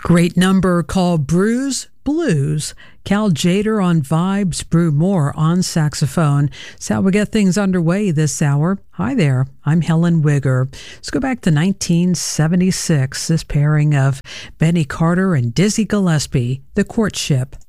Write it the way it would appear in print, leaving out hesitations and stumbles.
Great number called Bruise Blues. Cal Tjader on vibes, Brew Moore on saxophone. That's how we get things underway this hour. Hi there, I'm Helen Wigger. Let's go back to 1976, this pairing of Benny Carter and Dizzy Gillespie, The Courtship.